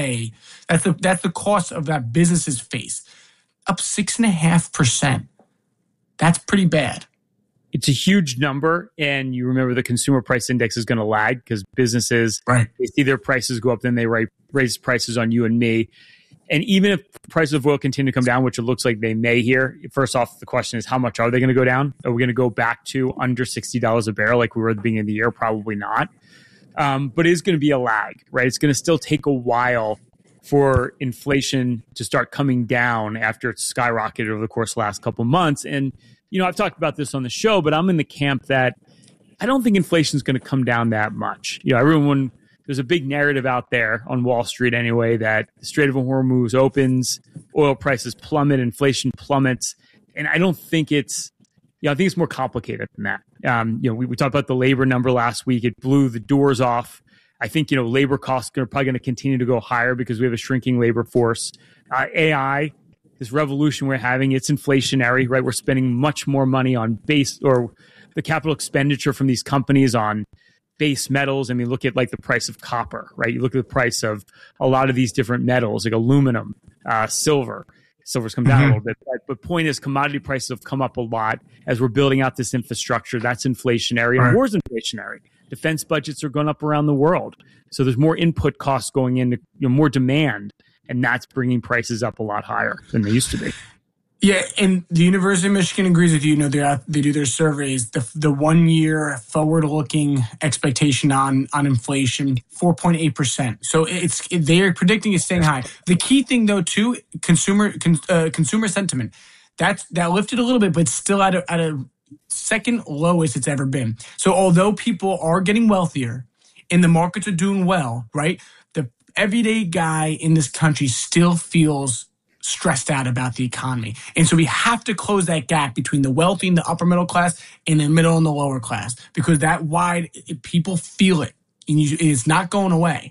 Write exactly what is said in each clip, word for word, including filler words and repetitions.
pay. That's the that's the cost of that businesses face. Up six and a half percent. That's pretty bad. It's a huge number, and you remember the consumer price index is going to lag because businesses, right. they see their prices go up, then they raise prices on you and me. And even if prices of oil continue to come down, which it looks like they may here, first off, the question is how much are they going to go down? Are we going to go back to under sixty dollars a barrel like we were at the beginning of the year? Probably not. Um, but it is going to be a lag, right? It's going to still take a while for inflation to start coming down after it's skyrocketed over the course of the last couple of months. And, you know, I've talked about this on the show, but I'm in the camp that I don't think inflation is going to come down that much. You know, everyone, there's a big narrative out there on Wall Street anyway that the Strait of Hormuz opens, oil prices plummet, inflation plummets. And I don't think it's, you know, I think it's more complicated than that. Um, you know, we, we talked about the labor number last week. It blew the doors off. I think, you know, labor costs are probably going to continue to go higher because we have a shrinking labor force. Uh, A I, this revolution we're having, it's inflationary, right? We're spending much more money on base or the capital expenditure from these companies on base metals. I mean, look at like the price of copper, right? You look at the price of a lot of these different metals, like aluminum, uh, silver. Silver's come down mm-hmm. a little bit. But, but point is, commodity prices have come up a lot as we're building out this infrastructure. That's inflationary. And right. war's inflationary. Defense budgets are going up around the world. So there's more input costs going into, you know, more demand. And that's bringing prices up a lot higher than they used to be. Yeah, and the University of Michigan agrees with you. You know, they they do their surveys. The the one year forward looking expectation on on inflation, four point eight percent. So it's they're predicting it's staying high. The key thing though too, consumer con, uh, consumer sentiment. That's that lifted a little bit, but it's still at a, at a second lowest it's ever been. So although people are getting wealthier and the markets are doing well, right? The everyday guy in this country still feels stressed out about the economy. And so we have to close that gap between the wealthy and the upper middle class and the middle and the lower class, because that wide, people feel it and you, it's not going away.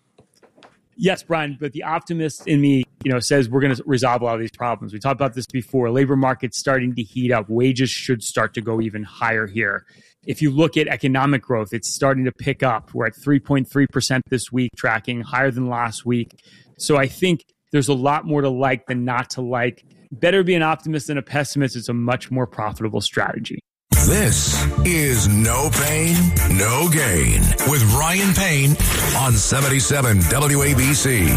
Yes, Brian, but the optimist in me, you know, says we're going to resolve a lot of these problems. We talked about this before. Labor market's starting to heat up. Wages should start to go even higher here. If you look at economic growth, it's starting to pick up. We're at three point three percent this week, tracking higher than last week. So I think there's a lot more to like than not to like. Better be an optimist than a pessimist. It's a much more profitable strategy. This is No Pain, No Gain with Ryan Payne on seventy-seven W A B C.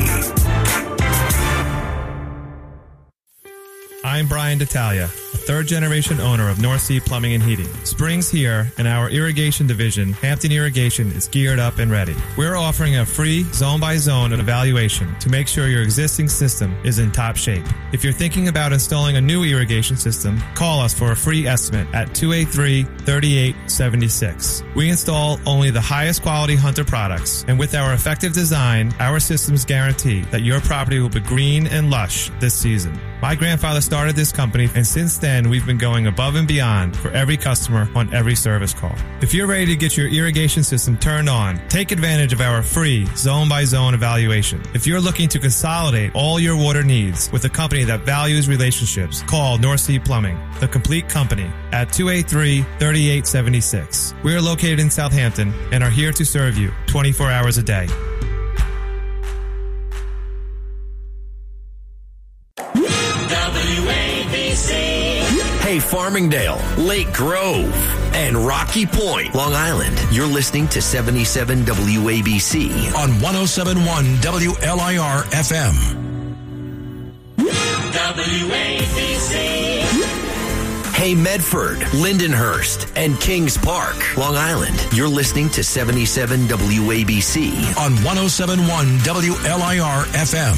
I'm Brian D'Italia, a third-generation owner of North Sea Plumbing and Heating. Spring's here, and our irrigation division, Hampton Irrigation, is geared up and ready. We're offering a free zone-by-zone evaluation to make sure your existing system is in top shape. If you're thinking about installing a new irrigation system, call us for a free estimate at two eight three, three eight seven six. We install only the highest quality Hunter products, and with our effective design, our systems guarantee that your property will be green and lush this season. My grandfather started this company, and since then, we've been going above and beyond for every customer on every service call. If you're ready to get your irrigation system turned on, take advantage of our free zone-by-zone evaluation. If you're looking to consolidate all your water needs with a company that values relationships, call North Sea Plumbing, the complete company, at two eight three, three eight seven six. We are located in Southampton and are here to serve you twenty-four hours a day. Hey, Farmingdale, Lake Grove, and Rocky Point, Long Island. You're listening to seventy-seven W A B C on one oh seven point one W L I R F M. W A B C. Hey, Medford, Lindenhurst, and Kings Park, Long Island. You're listening to seventy-seven W A B C on one oh seven point one W L I R F M.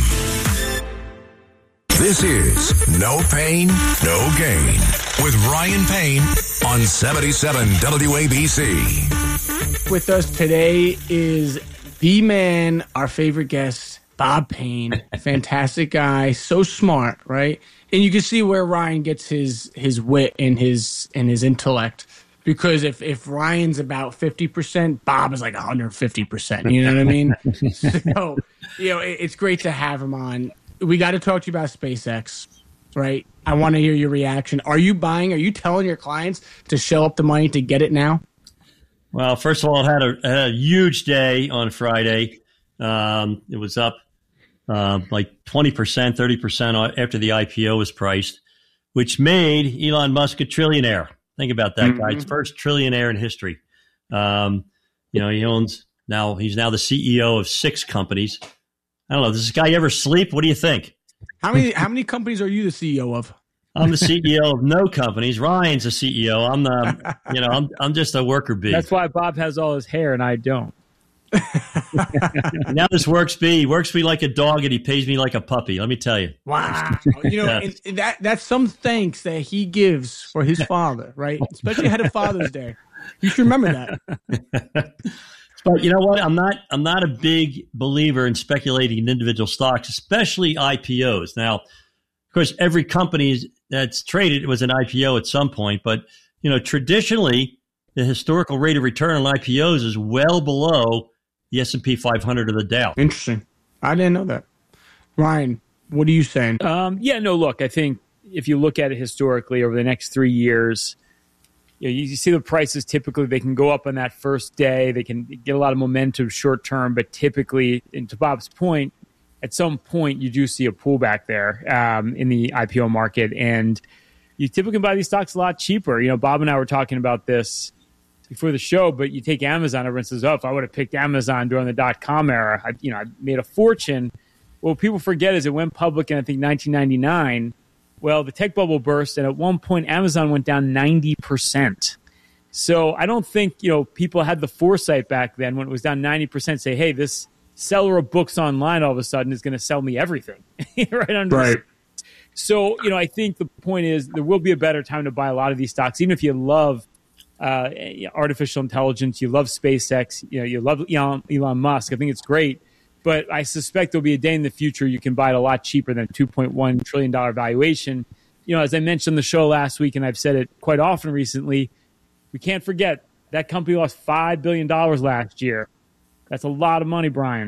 This is No Pain, No Gain with Ryan Payne on seventy-seven W A B C. With us today is the man, our favorite guest, Bob Payne. Fantastic guy, so smart, right? And you can see where Ryan gets his his wit and his and his intellect. Because if, if Ryan's about fifty percent, Bob is like one hundred fifty percent. You know what I mean? So, you know, it, it's great to have him on. We got to talk to you about SpaceX, right? I want to hear your reaction. Are you buying? Are you telling your clients to shell up the money to get it now? Well, first of all, it had a, it had a huge day on Friday. Um, it was up uh, like twenty percent, thirty percent after the I P O was priced, which made Elon Musk a trillionaire. Think about that, mm-hmm. guy. He's first trillionaire in history. Um, you know, he owns now, he's now the C E O of six companies. I don't know. Does this guy ever sleep? What do you think? How many how many companies are you the C E O of? I'm the C E O of no companies. Ryan's the C E O. I'm the, you know, I'm I'm just a worker bee. That's why Bob has all his hair and I don't. Now this works bee. He works me like a dog and he pays me like a puppy. Let me tell you. Wow. You know, yes. and that that's some thanks that he gives for his father, right? Especially ahead of Father's Day. You should remember that. But you know what? I'm not I'm not a big believer in speculating in individual stocks, especially I P Os. Now, of course, every company that's traded was an I P O at some point, but you know, traditionally, the historical rate of return on I P Os is well below the S and P five hundred or the Dow. Interesting. I didn't know that. Ryan, what are you saying? Um, yeah, no, look, I think if you look at it historically over the next three years, you know, you see the prices typically, they can go up on that first day. They can get a lot of momentum short term, but typically, and to Bob's point, at some point you do see a pullback there um, in the I P O market. And you typically buy these stocks a lot cheaper. You know, Bob and I were talking about this before the show, but you take Amazon, everyone says, oh, if I would have picked Amazon during the dot-com era, I, you know, I made a fortune. Well, people forget is it went public in, I think, nineteen ninety-nine. Well, the tech bubble burst, and at one point, Amazon went down ninety percent. So I don't think, you know, people had the foresight back then when it was down ninety percent, say, hey, this seller of books online all of a sudden is going to sell me everything. right under right. So, you know, I think the point is there will be a better time to buy a lot of these stocks, even if you love uh, artificial intelligence, you love SpaceX, you know, you love Elon, Elon Musk. I think it's great. But I suspect there'll be a day in the future you can buy it a lot cheaper than a two point one trillion dollars valuation. You know, as I mentioned on the show last week, and I've said it quite often recently, we can't forget that company lost five billion dollars last year. That's a lot of money, Brian.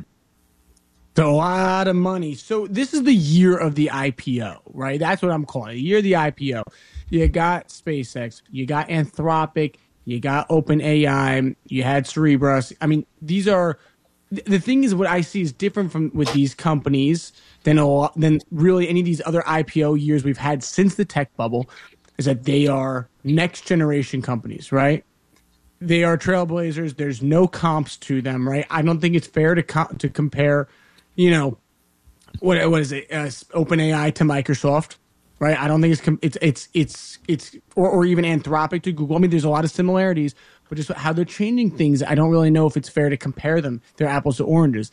It's a lot of money. So this is the year of the I P O, right? That's what I'm calling it. The year of the I P O. You got SpaceX, you got Anthropic, you got OpenAI, you had Cerebras. I mean, these are... The thing is, what I see is different from with these companies than a lot, than really any of these other I P O years we've had since the tech bubble, is that they are next generation companies, right? They are trailblazers. There's no comps to them, right? I don't think it's fair to co- to compare, you know, what what is it, uh, OpenAI to Microsoft, right? I don't think it's com- it's it's it's it's or, or even Anthropic to Google. I mean, there's a lot of similarities. But just how they're changing things, I don't really know if it's fair to compare them. They're apples to oranges.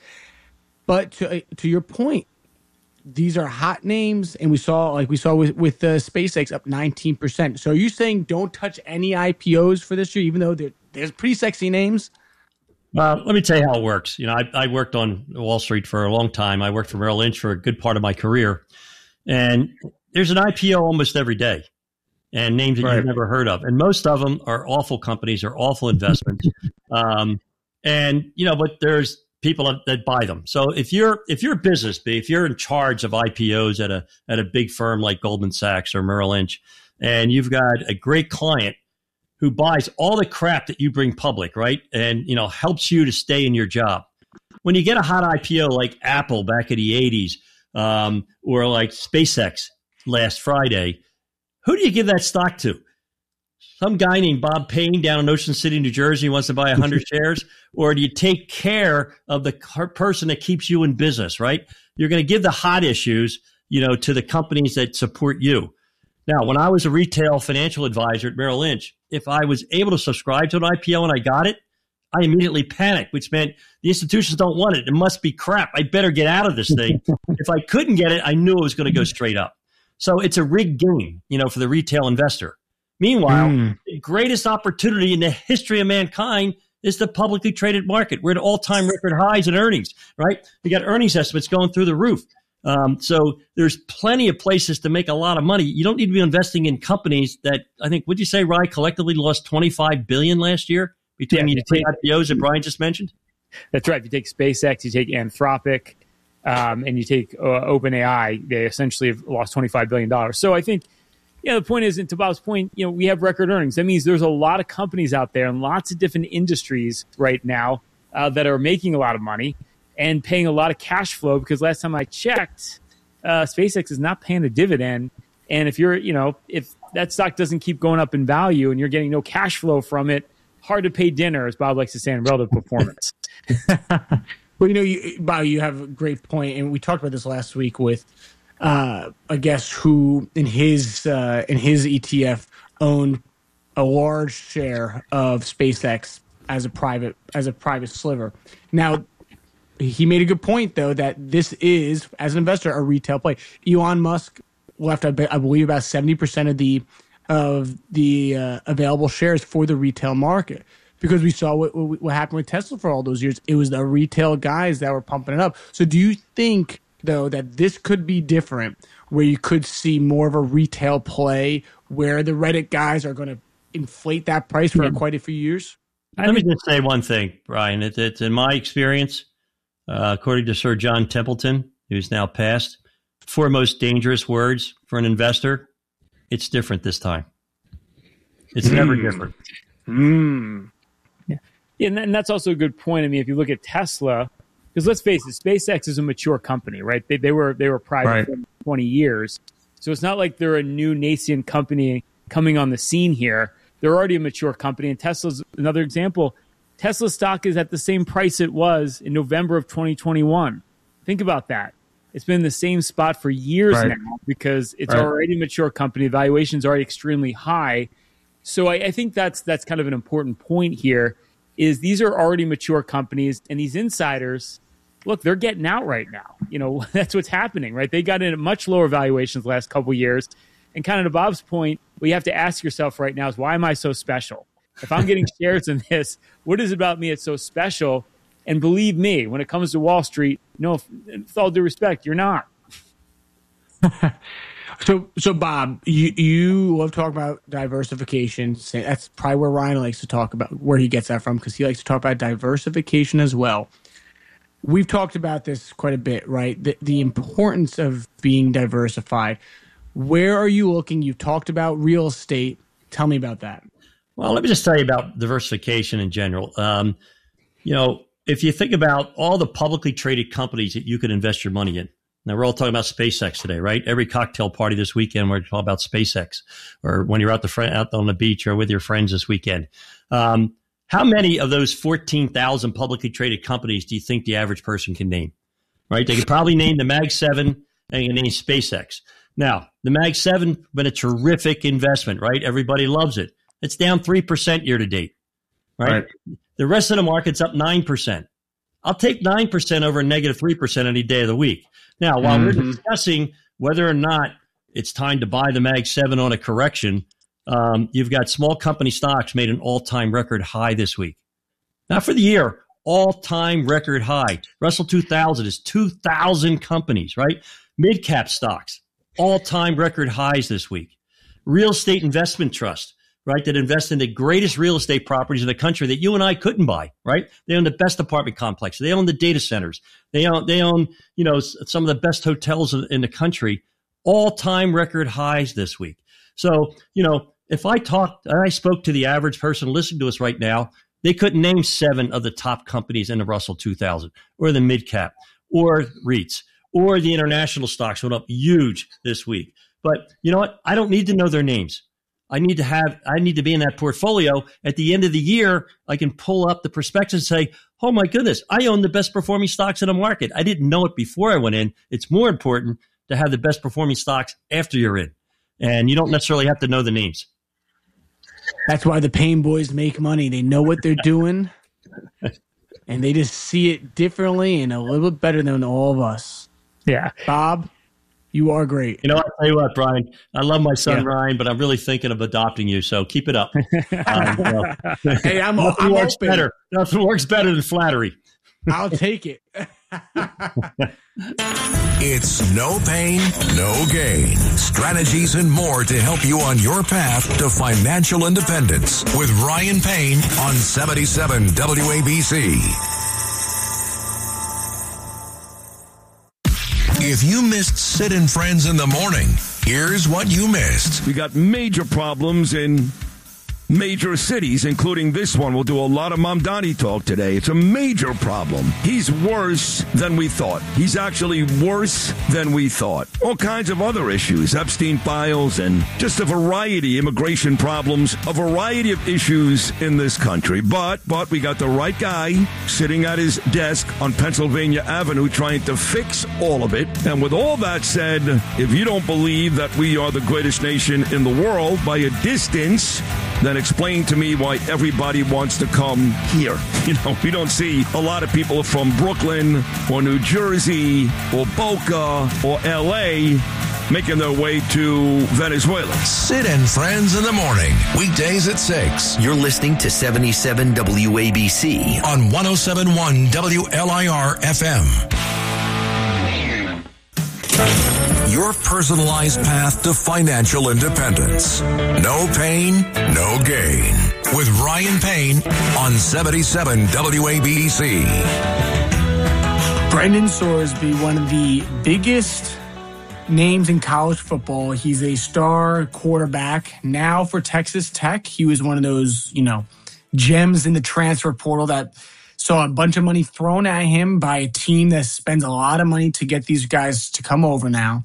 But to to your point, these are hot names, and we saw like we saw with with uh, SpaceX up nineteen percent. So are you saying don't touch any I P Os for this year, even though there's pretty sexy names? Uh, let me tell you how it works. You know, I, I worked on Wall Street for a long time. I worked for Merrill Lynch for a good part of my career, and there's an I P O almost every day. And names that right. you've never heard of. And most of them are awful companies or awful investments. um, and, you know, but there's people that, that buy them. So if you're if you're a business, if you're in charge of I P Os at a at a big firm like Goldman Sachs or Merrill Lynch, and you've got a great client who buys all the crap that you bring public, right? And, you know, helps you to stay in your job. When you get a hot I P O like Apple back in the eighties, um, or like SpaceX last Friday, who do you give that stock to? Some guy named Bob Payne down in Ocean City, New Jersey, who wants to buy one hundred shares? Or do you take care of the person that keeps you in business, right? You're going to give the hot issues, you know, to the companies that support you. Now, when I was a retail financial advisor at Merrill Lynch, if I was able to subscribe to an I P O and I got it, I immediately panicked, which meant the institutions don't want it. It must be crap. I better get out of this thing. If I couldn't get it, I knew it was going to go straight up. So it's a rigged game, you know, for the retail investor. Meanwhile, mm. the greatest opportunity in the history of mankind is the publicly traded market. We're at all-time record highs in earnings, right? We got earnings estimates going through the roof. Um, so there's plenty of places to make a lot of money. You don't need to be investing in companies that, I think, would you say, Rye, collectively lost twenty-five billion dollars last year between yeah, the two I P Os that Brian just mentioned? That's right. If you take SpaceX, you take Anthropic, Um, and you take uh, OpenAI, they essentially have lost twenty-five billion dollars. So I think, you know, the point is, and to Bob's point, you know, we have record earnings. That means there's a lot of companies out there and lots of different industries right now uh, that are making a lot of money. and paying a lot of cash flow because last time I checked, uh, SpaceX is not paying a dividend. And if you're, you know, if that stock doesn't keep going up in value and you're getting no cash flow from it, hard to pay dinner, as Bob likes to say, in relative performance. Well, you know, you, Bob, you have a great point, and we talked about this last week with uh, a guest who, in his uh, in his E T F, owned a large share of SpaceX as a private as a private sliver. Now, he made a good point, though, that this is, as an investor, a retail play. Elon Musk left, I believe, about seventy percent of the of the uh, available shares for the retail market. Because we saw what, what what happened with Tesla for all those years. It was the retail guys that were pumping it up. So do you think, though, that this could be different, where you could see more of a retail play where the Reddit guys are going to inflate that price for yeah. quite a few years? Let me just say one thing, Brian. It, it's in my experience, uh, according to Sir John Templeton, who's now passed, four most dangerous words for an investor, it's different this time. It's mm. never different. Hmm. Yeah, and that's also a good point. I mean, if you look at Tesla, because let's face it, SpaceX is a mature company, right? They, they were they were private right. for twenty years. So it's not like they're a new nascent company coming on the scene here. They're already a mature company. And Tesla's another example. Tesla stock is at the same price it was in November of twenty twenty-one. Think about that. It's been in the same spot for years right. now because it's right. already a mature company. The valuation's already extremely high. So I, I think that's that's kind of an important point here. Is these are already mature companies, and these insiders, look, they're getting out right now. You know, that's what's happening, right? They got in at much lower valuations the last couple of years. And kind of to Bob's point, what you have to ask yourself right now is, why am I so special? If I'm getting shares in this, what is it about me that's so special? And believe me, when it comes to Wall Street, no, with all due respect, you're not. So, so Bob, you you love talking about diversification. That's probably where Ryan likes to talk about, where he gets that from, because he likes to talk about diversification as well. We've talked about this quite a bit, right? The, the importance of being diversified. Where are you looking? You've talked about real estate. Tell me about that. Well, let me just tell you about diversification in general. Um, you know, if you think about all the publicly traded companies that you could invest your money in. Now, we're all talking about SpaceX today, right? Every cocktail party this weekend, we're talking about SpaceX, or when you're out, the fr- out on the beach or with your friends this weekend. Um, how many of those fourteen thousand publicly traded companies do you think the average person can name? Right? They could probably name the Mag seven and name SpaceX. Now, the Mag seven, been a terrific investment, right? Everybody loves it. It's down three percent year to date, right? right? The rest of the market's up nine percent. I'll take nine percent over a negative three percent any day of the week. Now, while mm-hmm. we're discussing whether or not it's time to buy the Mag seven on a correction, um, you've got small company stocks made an all-time record high this week. Not for the year, all-time record high. Russell two thousand is two thousand companies, right? Mid-cap stocks, all-time record highs this week. Real estate investment trust, right, that invest in the greatest real estate properties in the country that you and I couldn't buy, right? They own the best apartment complexes. They own the data centers. They own, they own, you know, some of the best hotels in the country. All-time record highs this week. So, you know, if I talked, I spoke to the average person listening to us right now, they couldn't name seven of the top companies in the Russell two thousand, or the mid-cap, or REITs, or the international stocks went up huge this week. But you know what? I don't need to know their names. I need to have, I need to be in that portfolio. At the end of the year, I can pull up the prospectus and say, oh my goodness, I own the best performing stocks in the market. I didn't know it before I went in. It's more important to have the best performing stocks after you're in. And you don't necessarily have to know the names. That's why the Payne boys make money. They know what they're doing, and they just see it differently and a little bit better than all of us. Yeah. Bob, you are great. You know, I'll tell you what, Brian, I love my son, yeah. Ryan, but I'm really thinking of adopting you, so keep it up. um, well, hey, I'm, nothing I'm works open. better. Nothing works better than flattery. I'll take it. It's no pain, no gain. Strategies and more to help you on your path to financial independence with Ryan Payne on seventy-seven W A B C. If you missed Sid and Friends in the morning, here's what you missed. We got major problems in major cities, including this one. We'll do a lot of Mamdani talk today. It's a major problem. He's worse than we thought. He's actually worse than we thought. All kinds of other issues, Epstein files, and just a variety of immigration problems, a variety of issues in this country. But, but we got the right guy sitting at his desk on Pennsylvania Avenue trying to fix all of it. And with all that said, if you don't believe that we are the greatest nation in the world by a distance, then explain to me why everybody wants to come here. You know, we don't see a lot of people from Brooklyn or New Jersey or Boca or L A making their way to Venezuela. Sid and Friends in the morning, weekdays at six. You're listening to seventy-seven W A B C on one oh seven point one W L I R F M. Your personalized path to financial independence. No pain, no gain. With Ryan Payne on seventy-seven W A B C. Brendan Sorsby, one of the biggest names in college football. He's a star quarterback now for Texas Tech. He was one of those, you know, gems in the transfer portal that saw a bunch of money thrown at him by a team that spends a lot of money to get these guys to come over now.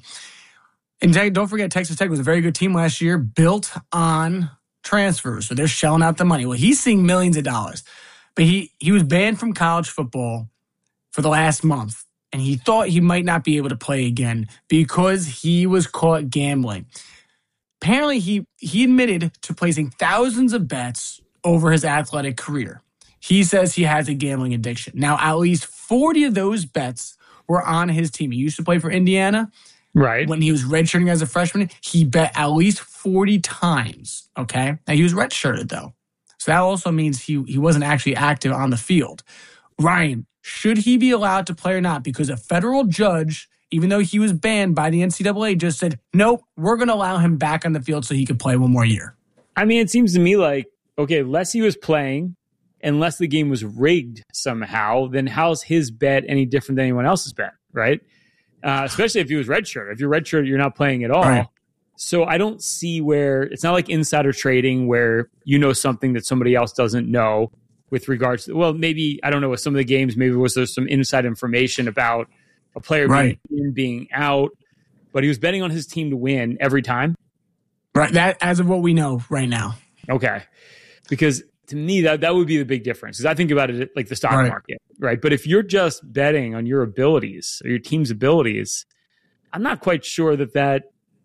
And don't forget, Texas Tech was a very good team last year, built on transfers. So they're shelling out the money. Well, he's seeing millions of dollars. But he, he was banned from college football for the last month. And he thought he might not be able to play again because he was caught gambling. Apparently, he, he admitted to placing thousands of bets over his athletic career. He says he has a gambling addiction. Now, at least forty of those bets were on his team. He used to play for Indiana. Right. When he was redshirting as a freshman, he bet at least forty times, okay? Now, he was redshirted, though. So that also means he, he wasn't actually active on the field. Ryan, should he be allowed to play or not? Because a federal judge, even though he was banned by the N C double A, just said, nope, we're going to allow him back on the field so he can play one more year. I mean, it seems to me like, okay, unless he was playing, unless the game was rigged somehow, then how's his bet any different than anyone else's bet, right? Uh, especially if he was redshirt. If you're redshirt, you're not playing at all. Right. So I don't see where, it's not like insider trading where you know something that somebody else doesn't know with regards to, well, maybe, I don't know, with some of the games, maybe was there some inside information about a player right. being in, being out, but he was betting on his team to win every time. Right. That, as of what we know right now. Okay. Because to me, that, that would be the big difference. Because I think about it like the stock right. market, right? But if you're just betting on your abilities or your team's abilities, I'm not quite sure that that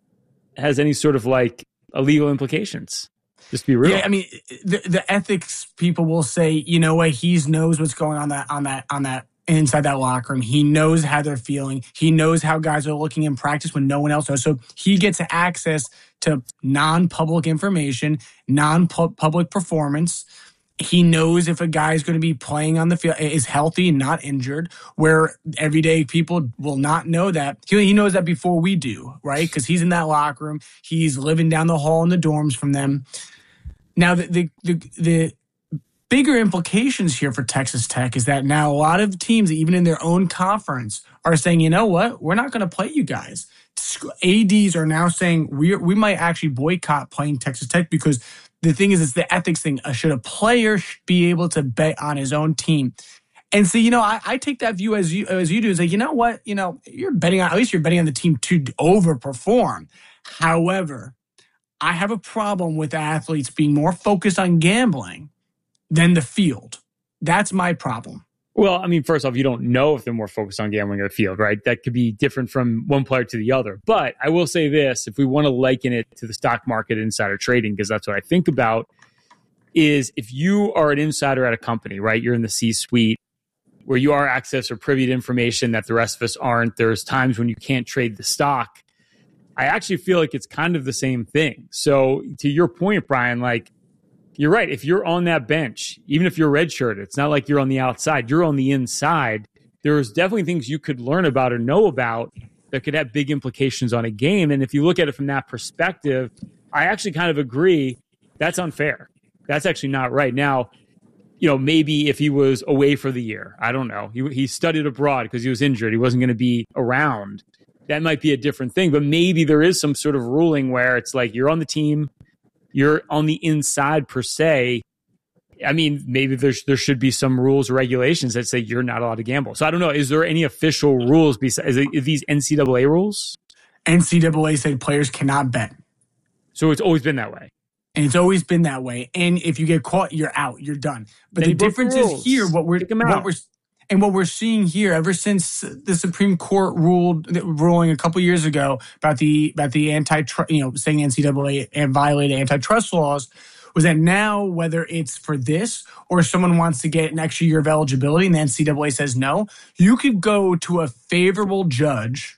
has any sort of like illegal implications. Just to be real. Yeah, I mean, the, the ethics people will say, you know what, he knows what's going on that on that on that inside that locker room. He knows how they're feeling. He knows how guys are looking in practice when no one else knows. So he gets access to non-public information, non-public performance. He knows if a guy is going to be playing on the field, is healthy and not injured, where everyday people will not know that. He, he knows that before we do, right? Because he's in that locker room. He's living down the hall in the dorms from them. Now, the, the, the, the bigger implications here for Texas Tech is that now a lot of teams, even in their own conference, are saying, you know what, we're not going to play you guys. A Ds are now saying we we might actually boycott playing Texas Tech because the thing is, it's the ethics thing. Uh, should a player be able to bet on his own team? And so, you know, I, I take that view as you as you do. It's like, you know what, you know, you're betting on, at least you're betting on the team to overperform. However, I have a problem with athletes being more focused on gambling than the field. That's my problem. Well, I mean, first off, you don't know if they're more focused on gambling or the field, right? That could be different from one player to the other. But I will say this, if we want to liken it to the stock market insider trading, because that's what I think about, is if you are an insider at a company, right? You're in the C-suite where you are access or privy to information that the rest of us aren't. There's times when you can't trade the stock. I actually feel like it's kind of the same thing. So to your point, Brian, like, you're right. If you're on that bench, even if you're redshirted, it's not like you're on the outside. You're on the inside. There's definitely things you could learn about or know about that could have big implications on a game. And if you look at it from that perspective, I actually kind of agree that's unfair. That's actually not right. Now, you know, maybe if he was away for the year, I don't know. He, he studied abroad because he was injured. He wasn't going to be around. That might be a different thing. But maybe there is some sort of ruling where it's like you're on the team. you're on the inside per se. I mean, maybe there's there should be some rules or regulations that say you're not allowed to gamble. So I don't know. Is there any official rules besides is it, these N C double A rules? N C double A said players cannot bet. So it's always been that way. And it's always been that way. And if you get caught, you're out. You're done. But the difference is here, what we're what we're and what we're seeing here, ever since the Supreme Court ruled ruling a couple years ago about the about the anti you know saying N C double A and violated antitrust laws, was that now whether it's for this or someone wants to get an extra year of eligibility and the N C double A says no, you could go to a favorable judge,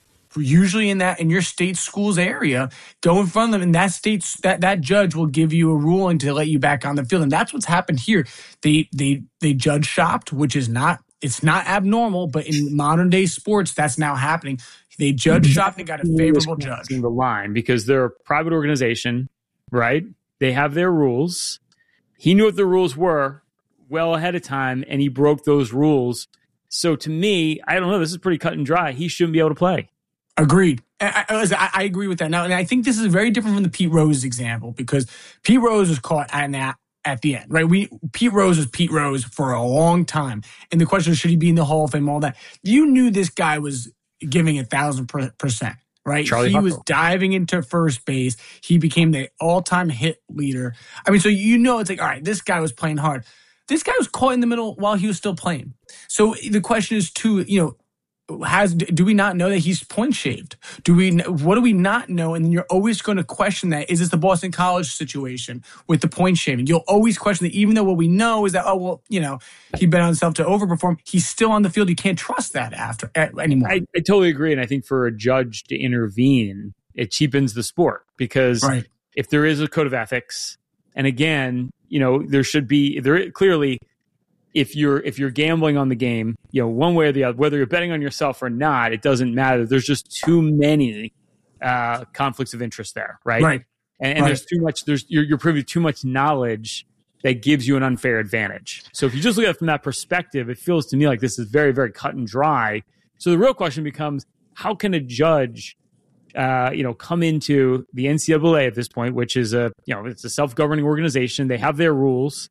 usually in that in your state school's area, go in front of them, and that state's that that judge will give you a ruling to let you back on the field. And that's what's happened here. They they they judge shopped, which is not it's not abnormal, but in modern day sports, that's now happening. They judge shopped and got a favorable judge. The line because they're a private organization, right? They have their rules. He knew what the rules were well ahead of time, and he broke those rules. So to me, I don't know. This is pretty cut and dry. He shouldn't be able to play. Agreed. I, I, I agree with that. Now, and I think this is very different from the Pete Rose example because Pete Rose was caught at that at the end, right? We Pete Rose was Pete Rose for a long time, and the question is, should he be in the Hall of Fame? All that. You knew this guy was giving a thousand percent, right? Charlie he Huckle. was diving into first base. He became the all-time hit leader. I mean, so you know, it's like, all right, this guy was playing hard. This guy was caught in the middle while he was still playing. So the question is, too, you know. Has do we not know that he's point shaved? Do we? What do we not know? And then you're always going to question that. Is this the Boston College situation with the point shaving? You'll always question that, even though what we know is that, oh well, you know, he bet on himself to overperform. He's still on the field. You can't trust that after anymore. I, I totally agree, and I think for a judge to intervene, it cheapens the sport because right. if there is a code of ethics, and again, you know, there should be there clearly. If you're if you're gambling on the game, you know, one way or the other, whether you're betting on yourself or not, it doesn't matter. There's just too many uh, conflicts of interest there, right? Right. And, and right. there's too much. There's you're, you're privy to too much knowledge that gives you an unfair advantage. So if you just look at it from that perspective, it feels to me like this is very very cut and dry. So the real question becomes: how can a judge, uh, you know, come into the N C double A at this point, which is a you know it's a self-governing organization. They have their rules,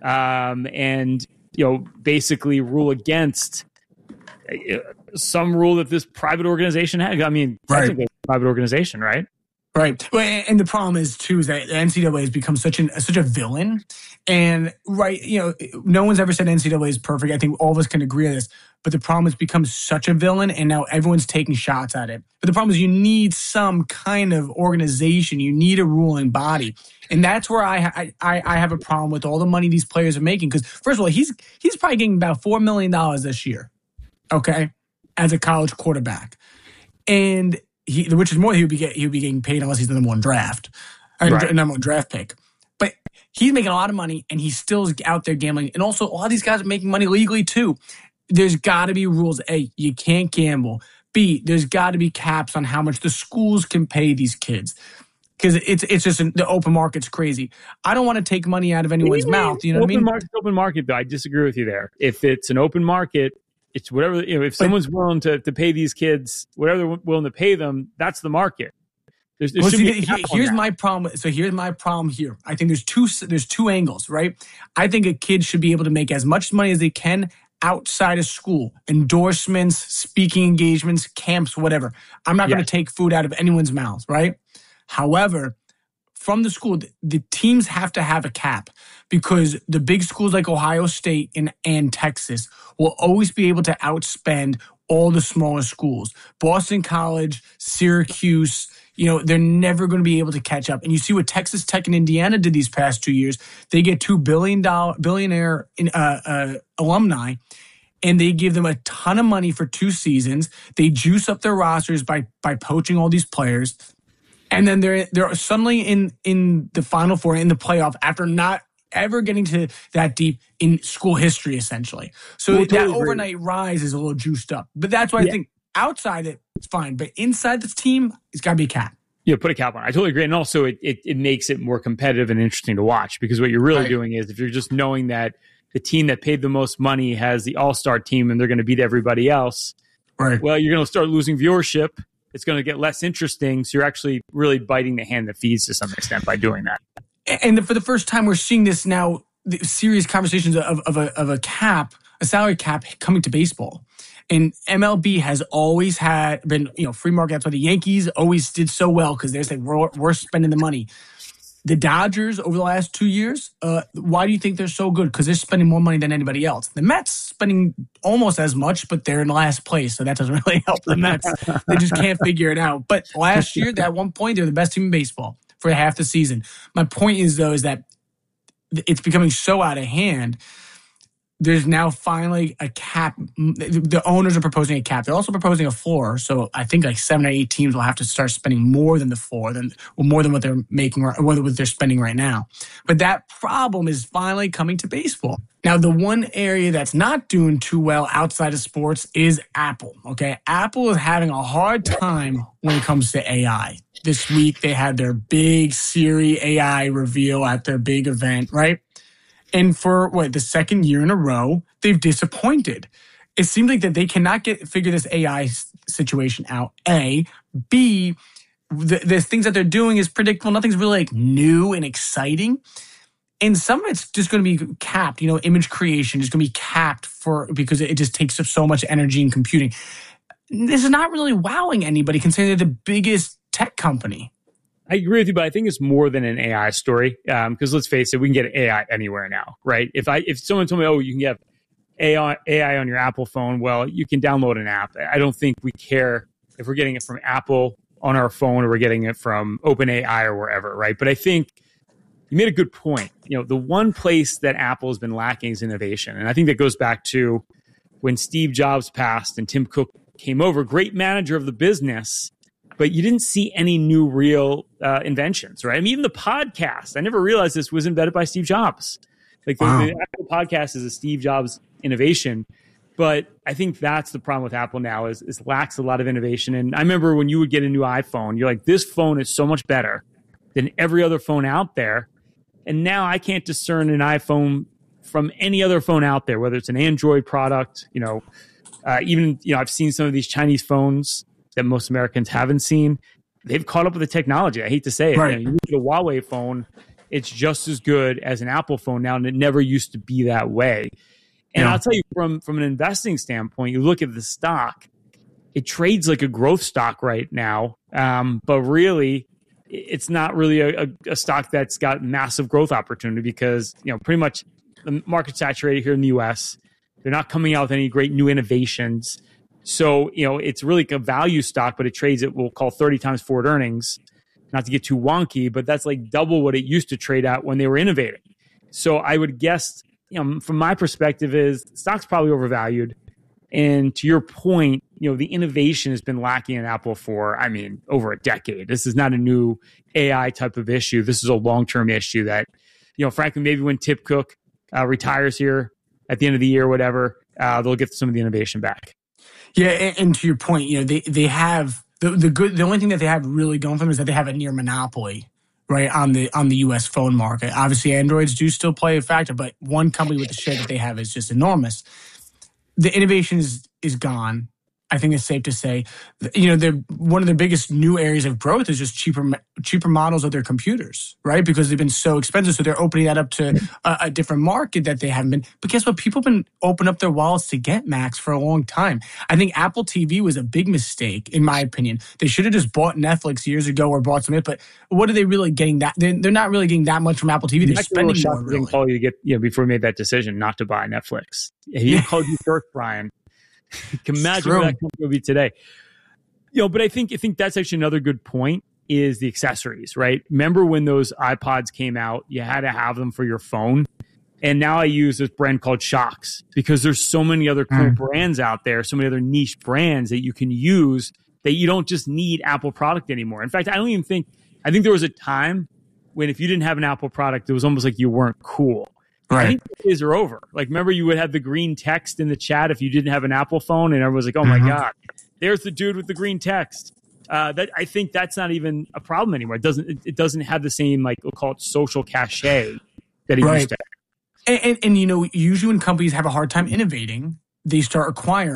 um, and you know, basically rule against some rule that this private organization had. I mean, technically right. a private organization, right? Right. And the problem is, too, is that the N C double A has become such an such a villain. And, right, you know, no one's ever said N C double A is perfect. I think all of us can agree on this. But the problem has become such a villain, and now everyone's taking shots at it. But the problem is you need some kind of organization. You need a ruling body. And that's where I I, I have a problem with all the money these players are making. Because, first of all, he's he's probably getting about four million dollars this year, okay, as a college quarterback. And he, which is more than he would be get, he would be getting paid unless he's the number one draft, or right. number one draft pick. But he's making a lot of money, and he still is out there gambling. And also, a lot of these guys are making money legally too. There's got to be rules. A, you can't gamble. B, there's got to be caps on how much the schools can pay these kids, because it's it's just the open market's crazy. I don't want to take money out of anyone's Even mouth. You know open what I mean? Market, open market, though, I disagree with you there. If it's an open market. It's whatever, you know, if someone's willing to, to pay these kids, whatever they're willing to pay them, that's the market. There's, there well, see, be he, here's my problem. So here's my problem here. I think there's two, there's two angles, right? I think a kid should be able to make as much money as they can outside of school, endorsements, speaking engagements, camps, whatever. I'm not yes. going to take food out of anyone's mouth, right? However, from the school, the teams have to have a cap, because the big schools like Ohio State and, and Texas will always be able to outspend all the smaller schools. Boston College, Syracuse, you know, they're never going to be able to catch up. And you see what Texas Tech and Indiana did these past two years. They get two billion dollars billionaire uh, uh, alumni, and they give them a ton of money for two seasons. They juice up their rosters by by poaching all these players. And then they're they're suddenly in, in the Final Four, in the playoff, after not ever getting to that deep in school history, essentially. So well, that totally overnight agree. rise is a little juiced up. But that's why yeah. I think outside it, it's fine. But inside this team, it's got to be a cap. Yeah, put a cap on it. I totally agree. And also, it, it, it makes it more competitive and interesting to watch, because what you're really right. doing is, if you're just knowing that the team that paid the most money has the all-star team and they're going to beat everybody else, right. well, you're going to start losing viewership. it's going to get less interesting. So you're actually really biting the hand that feeds to some extent by doing that. And for the first time, we're seeing this now, the serious conversations of, of, a, of a cap, a salary cap coming to baseball. And M L B has always had been, you know, free market. That's why the Yankees always did so well, because they're saying we're, we're spending the money. The Dodgers over the last two years, uh, why do you think they're so good? Because they're spending more money than anybody else. The Mets spending almost as much, but they're in last place, so that doesn't really help the Mets. They just can't figure it out. But last year, at one point, they were the best team in baseball for half the season. My point is, though, is that it's becoming so out of hand. There's now finally a cap. The owners are proposing a cap. They're also proposing a floor. So I think like seven or eight teams will have to start spending more than the floor, than well, more than what they're making or what they're spending right now. But that problem is finally coming to baseball. Now, the one area that's not doing too well outside of sports is Apple. Okay, Apple is having a hard time when it comes to A I. This week they had their big Siri A I reveal at their big event, right? And for, what, the second year in a row, they've disappointed. It seems like that they cannot get figure this A I situation out, A. B, the, the things that they're doing is predictable. Nothing's really, like, new and exciting. And some of it's just going to be capped. You know, image creation is going to be capped for because it just takes up so much energy in computing. This is not really wowing anybody, considering they're the biggest tech company. I agree with you, but I think it's more than an A I story. Um, because let's face it, we can get A I anywhere now, right? If I if someone told me, oh, you can get A I, A I on your Apple phone, well, you can download an app. I don't think we care if we're getting it from Apple on our phone or we're getting it from OpenAI or wherever, right? But I think you made a good point. You know, the one place that Apple has been lacking is innovation, and I think that goes back to when Steve Jobs passed and Tim Cook came over, great manager of the business. But you didn't see any new real uh, inventions, right? I mean, even the podcast, I never realized this was invented by Steve Jobs. Like the, wow. the Apple podcast is a Steve Jobs innovation. But I think that's the problem with Apple now is, is lacks a lot of innovation. And I remember when you would get a new iPhone, you're like, this phone is so much better than every other phone out there. And now I can't discern an iPhone from any other phone out there, whether it's an Android product, you know, uh, even, you know, I've seen some of these Chinese phones that most Americans haven't seen. They've caught up with the technology. I hate to say it. Right. You know, you look at a Huawei phone, it's just as good as an Apple phone now, and it never used to be that way. And yeah. I'll tell you, from, from an investing standpoint, you look at the stock, it trades like a growth stock right now, um, but really, it's not really a, a, a stock that's got massive growth opportunity because, you know, pretty much the market's saturated here in the U S. They're not coming out with any great new innovations. So, you know, it's really a value stock, but it trades at, we'll call thirty times forward earnings. Not to get too wonky, but that's like double what it used to trade at when they were innovating. So I would guess, you know, from my perspective is stock's probably overvalued. And to your point, you know, the innovation has been lacking in Apple for, I mean, over a decade. This is not a new A I type of issue. This is a long-term issue that, you know, frankly, maybe when Tim Cook uh, retires here at the end of the year, whatever, uh, they'll get some of the innovation back. Yeah, and, and to your point, you know, they they have the the good. The only thing that they have really going for them is that they have a near monopoly, right, on the on the U S phone market. Obviously, Androids do still play a factor, but one company with the share that they have is just enormous. The innovation is is gone. I think it's safe to say, you know, they're one of the biggest new areas of growth is just cheaper cheaper models of their computers, right? Because they've been so expensive, so they're opening that up to a, a different market that they haven't been. But guess what? People have been opening up their wallets to get Macs for a long time. I think Apple T V was a big mistake, in my opinion. They should have just bought Netflix years ago or bought some. But what are they really getting? That they're, they're not really getting that much from Apple T V. They're Mac spending really more. Really. Didn't call you to get, you know, before we made that decision not to buy Netflix. He yeah. called you first, Brian. You can imagine where that company would be today. You know, but I think I think that's actually another good point is the accessories, right? Remember when those iPods came out, you had to have them for your phone. And now I use this brand called Shocks because there's so many other cool mm. brands out there, so many other niche brands that you can use that you don't just need Apple product anymore. In fact, I don't even think, I think there was a time when if you didn't have an Apple product, it was almost like you weren't cool. Right. I think the days are over. Like, remember you would have the green text in the chat if you didn't have an Apple phone, and everyone's like, oh my mm-hmm. God, there's the dude with the green text. Uh, that I think that's not even a problem anymore. It doesn't, it, it doesn't have the same, like, we'll call it social cachet that it right. used to have. And, and, and, you know, usually when companies have a hard time innovating, they start acquiring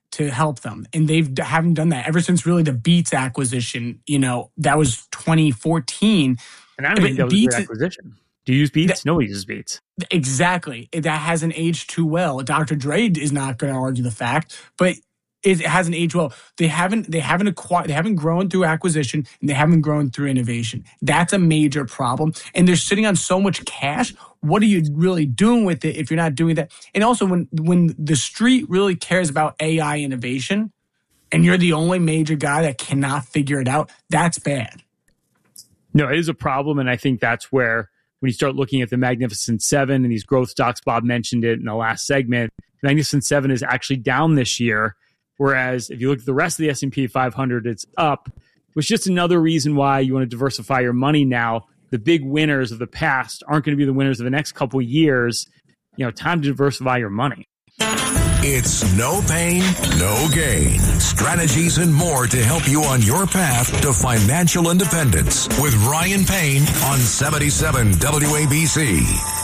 to help them. And they've haven't done that ever since really the Beats acquisition. You know, that was twenty fourteen. And I don't think that was Beats, a good acquisition. Do you use Beats? That, Nobody uses Beats. Exactly. That hasn't aged too well. Doctor Dre is not going to argue the fact, but it hasn't aged well. They haven't they haven't acquired they haven't grown through acquisition, and they haven't grown through innovation. That's a major problem. And they're sitting on so much cash. What are you really doing with it if you're not doing that? And also when when the street really cares about A I innovation and you're the only major guy that cannot figure it out, that's bad. No, it is a problem, and I think that's where when you start looking at the Magnificent Seven and these growth stocks, Bob mentioned it in the last segment, the Magnificent Seven is actually down this year. Whereas if you look at the rest of the S and P five hundred, it's up, which is just another reason why you want to diversify your money now. The big winners of the past aren't going to be the winners of the next couple of years. You know, time to diversify your money. It's no pain, no gain. Strategies and more to help you on your path to financial independence with Ryan Payne on seventy-seven W A B C.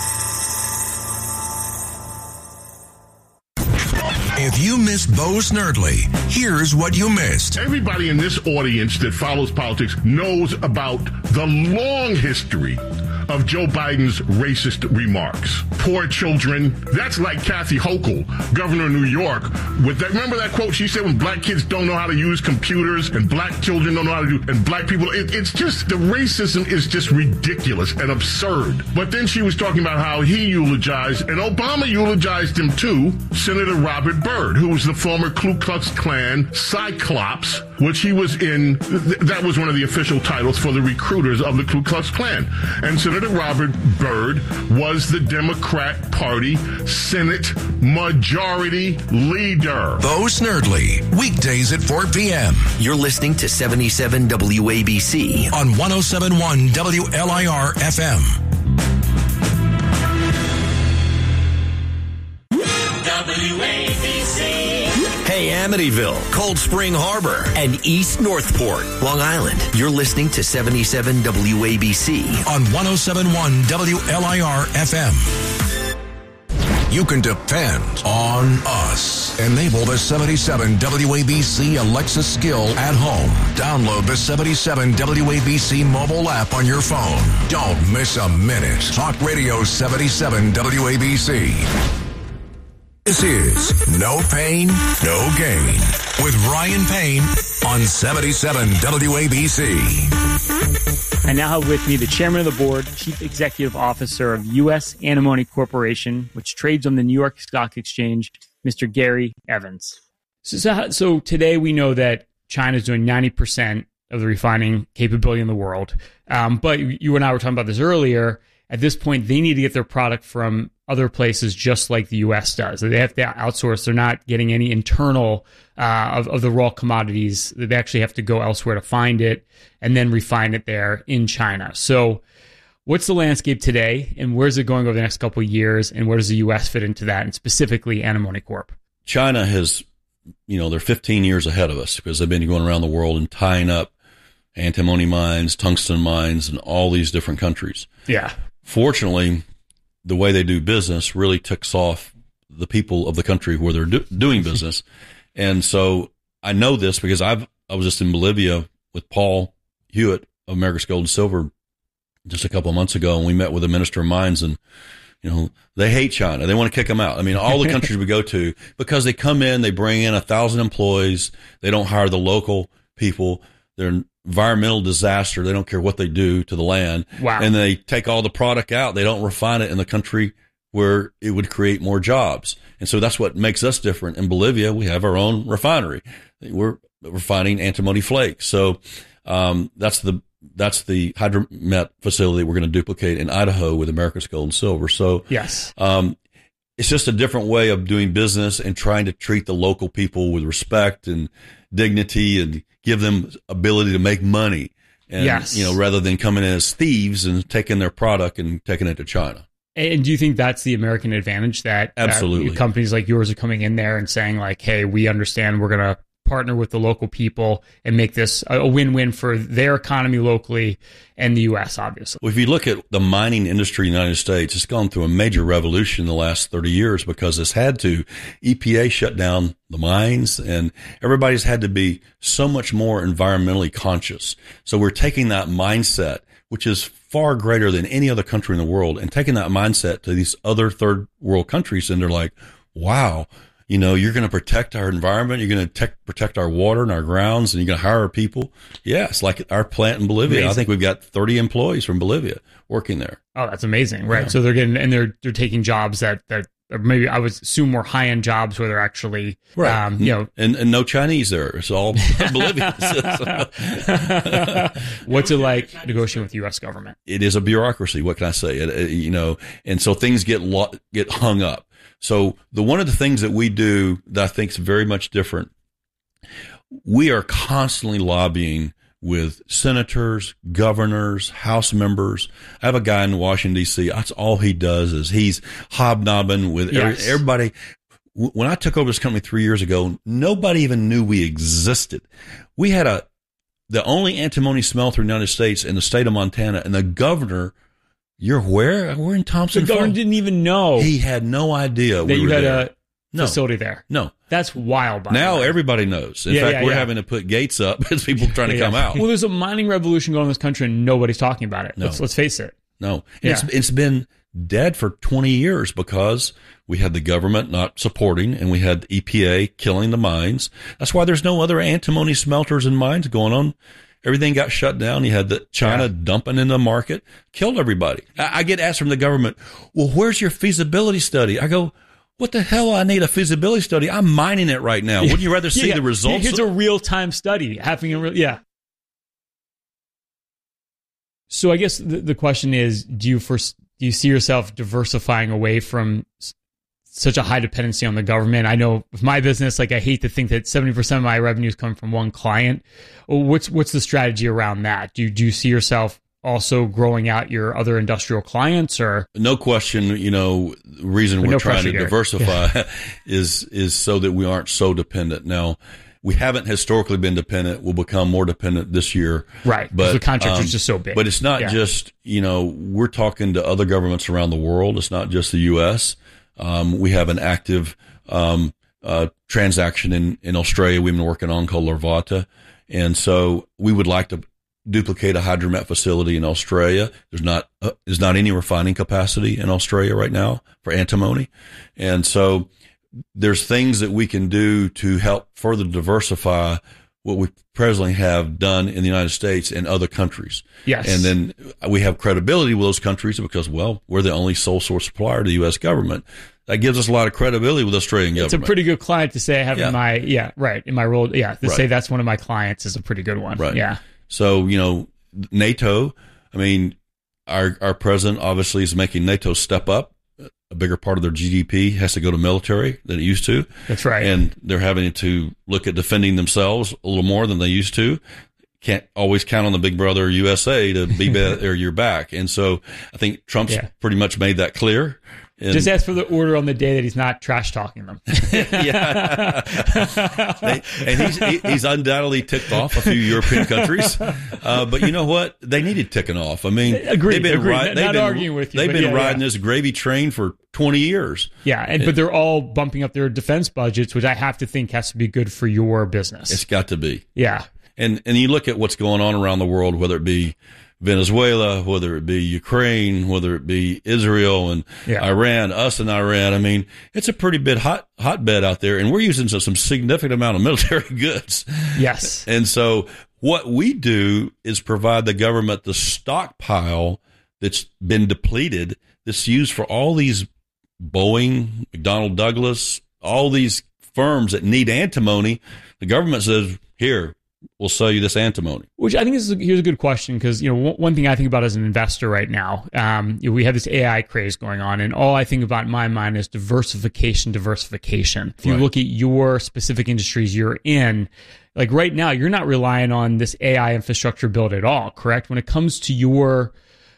If you missed Bo Snerdley, here's what you missed. Everybody in this audience that follows politics knows about the long history of Joe Biden's racist remarks. Poor children. That's like Kathy Hochul, governor of New York. With that, remember that quote she said when black kids don't know how to use computers and black children don't know how to do, and black people, it, it's just, the racism is just ridiculous and absurd. But then she was talking about how he eulogized, and Obama eulogized him too, Senator Robert Byrd, who was the former Ku Klux Klan Cyclops, which he was in, th- that was one of the official titles for the recruiters of the Ku Klux Klan. And Senator Robert Byrd was the Democrat Party Senate Majority Leader. Bo Snerdley, weekdays at four p.m. You're listening to seventy-seven W A B C on one oh seven point one W L I R F M. W A B C. Hey, Amityville, Cold Spring Harbor, and East Northport, Long Island. You're listening to seventy-seven W A B C on one oh seven point one W L I R F M. You can depend on us. Enable the seventy-seven W A B C Alexa skill at home. Download the seventy-seven W A B C mobile app on your phone. Don't miss a minute. Talk Radio seventy-seven W A B C. This is No Pain, No Gain with Ryan Payne on seventy-seven W A B C. I now have with me the chairman of the board, chief executive officer of U S Antimony Corporation, which trades on the New York Stock Exchange, Mister Gary Evans. So, so, so today we know that China is doing ninety percent of the refining capability in the world. Um, but you and I were talking about this earlier. At this point, they need to get their product from other places just like the U S does. They have to outsource. They're not getting any internal uh, of, of the raw commodities. They actually have to go elsewhere to find it and then refine it there in China. So what's the landscape today, and where's it going over the next couple of years, and where does the U S fit into that, and specifically Antimony Corp? China has, you know, they're fifteen years ahead of us because they've been going around the world and tying up antimony mines, tungsten mines, in all these different countries. Yeah. Fortunately, the way they do business really ticks off the people of the country where they're do- doing business. And so I know this because I've, I was just in Bolivia with Paul Hewitt of America's Gold and Silver just a couple of months ago, and we met with the Minister of Mines, and, you know, they hate China. They want to kick them out. I mean, all the countries we go to, because they come in, they bring in a thousand employees. They don't hire the local people. They're an environmental disaster. They don't care what they do to the land. Wow. And they take all the product out. They don't refine it in the country where it would create more jobs. And so that's what makes us different. In Bolivia, we have our own refinery. We're refining antimony flakes. So um, that's the that's the hydromet facility we're going to duplicate in Idaho with America's Gold and Silver. So yes, um, it's just a different way of doing business and trying to treat the local people with respect and dignity and give them ability to make money. And, yes. you know, rather than coming in as thieves and taking their product and taking it to China. And do you think that's the American advantage, that, absolutely that companies like yours are coming in there and saying like, hey, we understand we're going to partner with the local people and make this a win-win for their economy locally and the U S, obviously. Well, if you look at the mining industry in the United States, it's gone through a major revolution in the last thirty years because it's had to. E P A shut down the mines, and everybody's had to be so much more environmentally conscious. So we're taking that mindset, which is far greater than any other country in the world, and taking that mindset to these other third world countries, and they're like, wow, you know, you're going to protect our environment, you're going to protect our water and our grounds, and you're going to hire our people. Yeah, it's like our plant in Bolivia. Amazing. I think we've got thirty employees from Bolivia working there. Oh, that's amazing, right? Yeah. So they're getting, and they're they're taking jobs that that or maybe I would assume more high end jobs where they're actually, right. um, you know, and and no Chinese there. It's all Bolivians. What's it like negotiating with the U S government? It is a bureaucracy. What can I say? It, it, you know, and so things get lo- get hung up. So the one of the things that we do that I think is very much different, we are constantly lobbying with senators, governors, House members. I have a guy in Washington, D C. That's all he does is he's hobnobbing with yes. every, everybody. When I took over this company three years ago, nobody even knew we existed. We had a the only antimony smelter in the United States in the state of Montana, and the governor. You're where? We're in Thompson The governor Falls. didn't even know. He had no idea that we you were had there. a no. facility there. No. That's wild. By now the way. everybody knows. In yeah, fact, yeah, we're yeah. having to put gates up because people are trying to yeah, come yeah. out. Well, there's a mining revolution going on in this country and nobody's talking about it. No. Let's, let's face it. No. Yeah. It's, it's been dead for twenty years because we had the government not supporting and we had E P A killing the mines. That's why there's no other antimony smelters and mines going on. Everything got shut down. You had the China yeah. dumping in the market, killed everybody. I, I get asked from the government, well, where's your feasibility study? I go, what the hell? I need a feasibility study. I'm mining it right now. Wouldn't you rather see yeah, the results? It's a real-time study happening. In real, yeah. So I guess the, the question is, do you first, do you see yourself diversifying away from such a high dependency on the government? I know with my business, like I hate to think that seventy percent of my revenues come from one client. What's what's the strategy around that? Do you, do you see yourself also growing out your other industrial clients, or? No question, you know, the reason we're no trying to here. diversify yeah. is is so that we aren't so dependent. Now, we haven't historically been dependent. We'll become more dependent this year. Right. But the contract um, is just so big. But it's not yeah. just, you know, we're talking to other governments around the world. It's not just the U S Um, we have an active um, uh, transaction in, in Australia we've been working on called Larvata. And so we would like to duplicate a hydromet facility in Australia. There's not uh, there's not any refining capacity in Australia right now for antimony. And so there's things that we can do to help further diversify what we presently have done in the United States and other countries. Yes. And then we have credibility with those countries because, well, we're the only sole source supplier to the U S government. That gives us a lot of credibility with the Australian it's government. It's a pretty good client to say I have yeah. in my, yeah, right, in my role. Yeah, to right. say that's one of my clients is a pretty good one. Right. Yeah. So, you know, NATO, I mean, our, our president obviously is making NATO step up. A bigger part of their G D P has to go to military than it used to. That's right. And they're having to look at defending themselves a little more than they used to. Can't always count on the big brother U S A to be there your back. And so I think Trump's yeah. pretty much made that clear. And just ask for the order on the day that he's not trash talking them. yeah. they, and he's he, he's undoubtedly ticked off a few European countries. Uh, but you know what? They needed ticking off. I mean, agreed, they've been, agreed. ri- Not they've been, arguing with you. They've been yeah, riding yeah. this gravy train for twenty years. Yeah, and, but they're all bumping up their defense budgets, which I have to think has to be good for your business. It's got to be. Yeah. And and you look at what's going on around the world, whether it be Venezuela, whether it be Ukraine, whether it be Israel and yeah. Iran, us and Iran. I mean, it's a pretty big hot hotbed out there, and we're using some, some significant amount of military goods. Yes. And so what we do is provide the government the stockpile that's been depleted, that's used for all these Boeing, McDonnell Douglas, all these firms that need antimony. The government says, here, we'll sell you this antimony. Which I think is a, here's a good question because, you know, one, one thing I think about as an investor right now, um, you know, we have this A I craze going on, and all I think about in my mind is diversification, diversification. If you right. look at your specific industries you're in, like right now, you're not relying on this A I infrastructure build at all, correct? When it comes to your,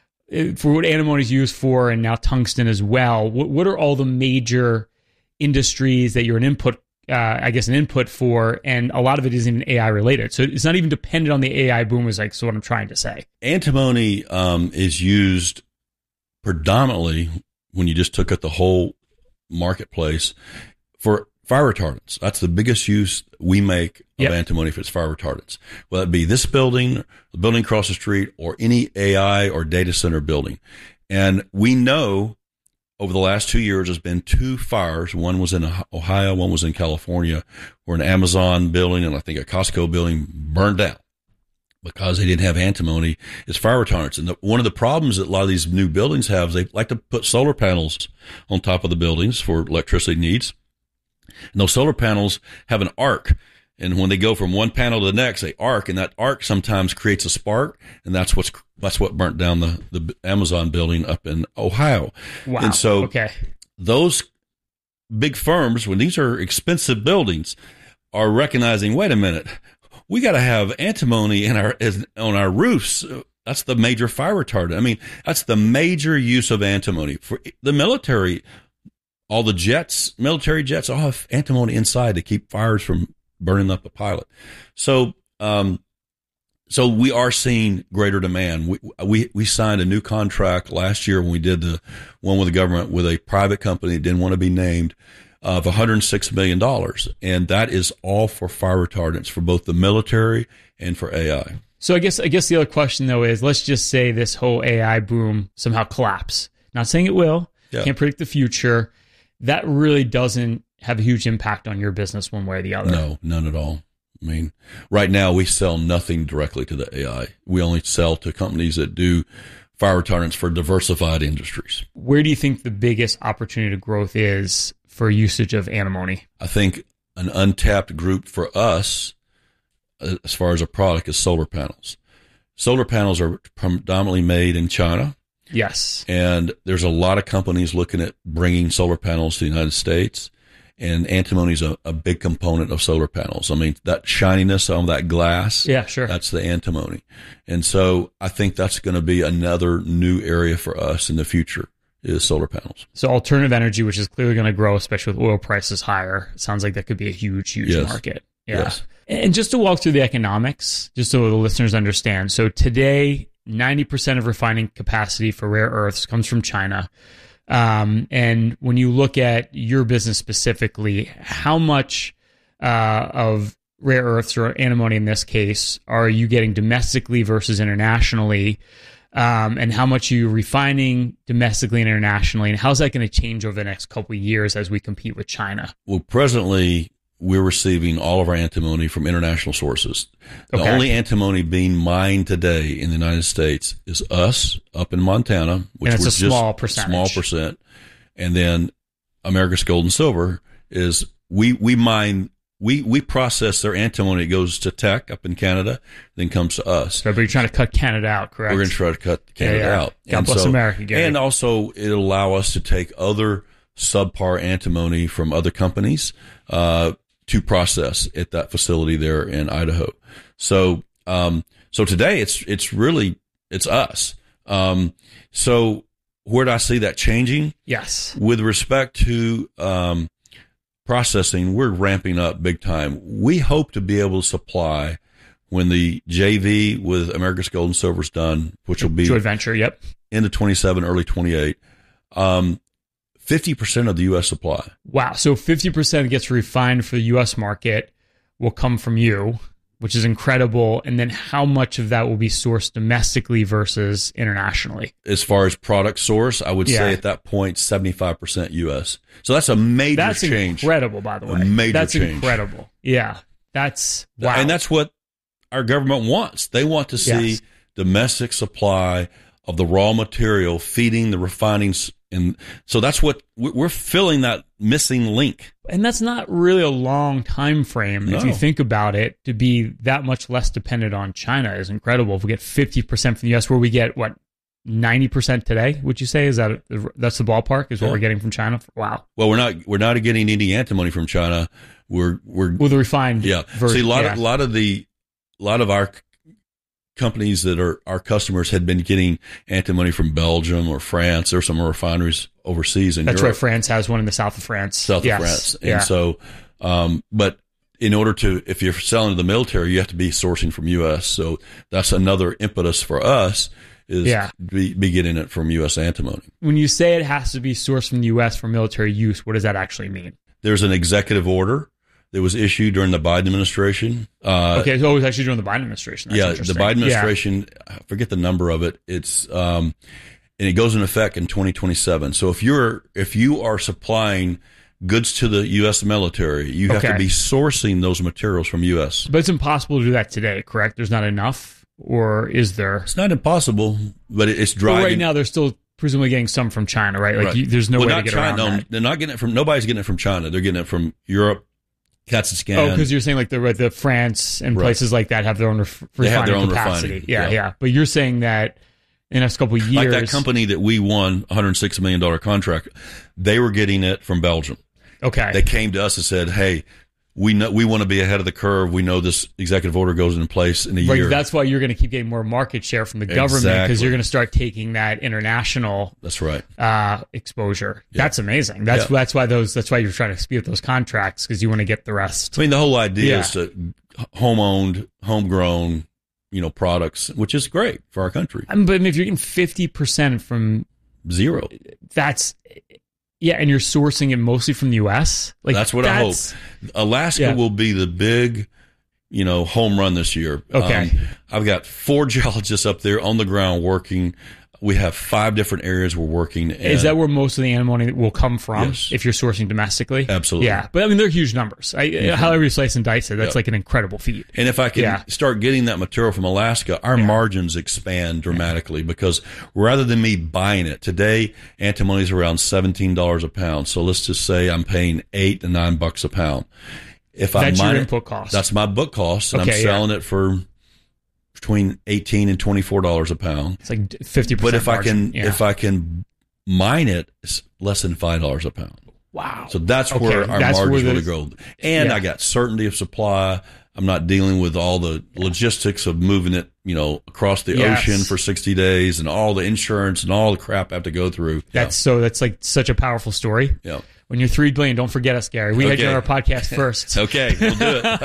for what antimony is used for, and now tungsten as well, what, what are all the major industries that you're an input uh, I guess, an input for, and a lot of it isn't even A I related. So it's not even dependent on the A I boom, is like, so what I'm trying to say. Antimony um, is used predominantly when you just took at the whole marketplace for fire retardants. That's the biggest use we make of yep. antimony for its fire retardants. Whether it be this building, the building across the street, or any A I or data center building. And we know over the last two years, there's been two fires. One was in Ohio, one was in California, where an Amazon building and I think a Costco building burned down because they didn't have antimony as fire retardants. And the, one of the problems that a lot of these new buildings have is they like to put solar panels on top of the buildings for electricity needs. And those solar panels have an arc. And when they go from one panel to the next, they arc, and that arc sometimes creates a spark, and that's what's that's what burnt down the, the Amazon building up in Ohio. Wow. And so okay. those big firms, when these are expensive buildings, are recognizing, wait a minute, we got to have antimony in our on our roofs. That's the major fire retardant. I mean, that's the major use of antimony for the military. All the jets, military jets, all have antimony inside to keep fires from burning up a pilot. So, um, so we are seeing greater demand. We, we, we signed a new contract last year when we did the one with the government with a private company that didn't want to be named of one hundred six million dollars. And that is all for fire retardants for both the military and for A I. So I guess, I guess the other question though is, let's just say this whole A I boom somehow collapse. Not saying it will, yeah. Can't predict the future. That really doesn't have a huge impact on your business one way or the other. No, none at all. I mean, right now we sell nothing directly to the A I. We only sell to companies that do fire retardants for diversified industries. Where do you think the biggest opportunity to growth is for usage of antimony? I think an untapped group for us, as far as a product, is solar panels. Solar panels are predominantly made in China. Yes. And there's a lot of companies looking at bringing solar panels to the United States. And antimony is a, a big component of solar panels. I mean, that shininess on that glass. Yeah, sure. That's the antimony. And so I think that's going to be another new area for us in the future is solar panels. So alternative energy, which is clearly going to grow, especially with oil prices higher. It sounds like that could be a huge, huge yes. market. Yeah. Yes. And just to walk through the economics, just so the listeners understand. So today, ninety percent of refining capacity for rare earths comes from China. Um, and when you look at your business specifically, how much uh, of rare earths or antimony in this case are you getting domestically versus internationally? Um, and how much are you refining domestically and internationally? And how's that going to change over the next couple of years as we compete with China? Well, presently, we're receiving all of our antimony from international sources. The okay. only antimony being mined today in the United States is us up in Montana, which and it's was a small just percentage. small percent. And then America's Gold and Silver is we we mine we we process their antimony. It goes to Teck up in Canada, then comes to us. So, but you're trying to cut Canada out, correct? We're going to try to cut Canada yeah, yeah. out. God and bless so, America. Gary. And also, it'll allow us to take other subpar antimony from other companies uh, to process at that facility there in Idaho. So, um, so today it's it's really it's us. Um, so where do I see that changing? Yes, with respect to um, processing, we're ramping up big time. We hope to be able to supply when the J V with America's Gold and Silver is done, which will be joint venture. Yep, into twenty-seven, early twenty-eight. Um, fifty percent of the U S supply. Wow. So fifty percent gets refined for the U S market will come from you, which is incredible. And then how much of that will be sourced domestically versus internationally? As far as product source, I would yeah. say at that point, seventy-five percent U S. So that's a major that's change. That's incredible, by the way. A major that's change. incredible. Yeah. That's, wow. And that's what our government wants. They want to see yes. domestic supply of the raw material feeding the refining. And so that's what we're filling, that missing link. And that's not really a long time frame. No. If you think about it, to be that much less dependent on China is incredible. If we get fifty percent from the U S, where we get what, ninety percent today, would you say? Is that, that's the ballpark is what yeah. we're getting from China? Wow. Well, we're not, we're not getting any antimony from China. We're, we're, with the refined. Yeah. version, See, a lot yeah. of, a lot of the, a lot of our companies that are our customers had been getting antimony from Belgium or France. There are some refineries overseas in That's Europe. right. France has one in the south of France. South yes. of France. And yeah. so, Um, but in order to, if you're selling to the military, you have to be sourcing from U S. So that's another impetus for us is yeah. be, be getting it from U S antimony. When you say it has to be sourced from the U S for military use, what does that actually mean? There's an executive order that was issued during the Biden administration. Uh, okay, so it was actually during the Biden administration. That's yeah, the Biden administration, yeah. I forget the number of it. It's um, and it goes into effect in twenty twenty-seven. So if you're if you are supplying goods to the U S military, you have okay. to be sourcing those materials from U S. But it's impossible to do that today, correct? There's not enough, or is there? It's not impossible, but it's driving. Well, right now, they're still presumably getting some from China, right? Like, right. You, there's no well, way not to get China, around no, that. They're not getting it from. Nobody's getting it from China. They're getting it from Europe, Kazakhstan. Oh, because you're saying like the the France and right. places like that have their own ref- refining they have their own capacity. refining. Yeah, yeah, yeah. But you're saying that in the next couple of years, like that company that we won one hundred six million dollars contract, they were getting it from Belgium. Okay. They came to us and said, "Hey, we know we want to be ahead of the curve. We know this executive order goes into place in a right, year." That's why you're going to keep getting more market share from the government because exactly. you're going to start taking that international. That's right. Uh, exposure. Yeah. That's amazing. That's yeah. that's why those. That's why you're trying to speed up those contracts because you want to get the rest. I mean, the whole idea yeah. is to home owned, homegrown, you know, products, which is great for our country. I mean, but if you're getting fifty percent from zero, that's. Yeah, and you're sourcing it mostly from the U S? Like that's what that's, I hope. Alaska yeah. will be the big, you know, home run this year. Okay. Um, I've got four geologists up there on the ground working. We have five different areas we're working in. Is that where most of the antimony will come from yes. if you're sourcing domestically? Absolutely. Yeah, but I mean, they're huge numbers. I, mm-hmm. However you slice and dice it, that's yep. like an incredible feat. And if I can yeah. start getting that material from Alaska, our yeah. margins expand dramatically yeah. because rather than me buying it, today antimony is around seventeen dollars a pound. So let's just say I'm paying eight to nine bucks a pound. If that's I your mine input it, cost. That's my book cost, and okay, I'm selling yeah. it for between eighteen and twenty-four dollars a pound. It's like fifty percent. But if margin. I can, yeah. if I can mine it, it's less than five dollars a pound. Wow! So that's okay. where our that's margins where really grow, and yeah. I got certainty of supply. I'm not dealing with all the logistics of moving it, you know, across the yes. ocean for sixty days, and all the insurance and all the crap I have to go through. That's yeah. so. That's like such a powerful story. Yeah. When you're three billion, don't forget us, Gary. We okay. had you on our podcast first. okay, we'll do it.